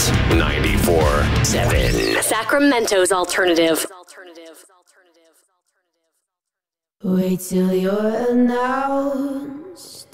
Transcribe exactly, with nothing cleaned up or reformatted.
Kicks ninety-four seven. Sacramento's alternative. Wait till you're announced.